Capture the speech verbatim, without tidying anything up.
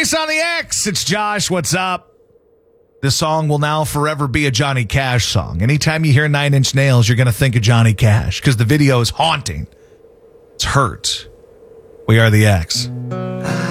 Jace on the X. It's Josh. What's up? This song will now forever be a Johnny Cash song. Anytime you hear Nine Inch Nails, you're going to think of Johnny Cash because the video is haunting. It's hurt. We are the X.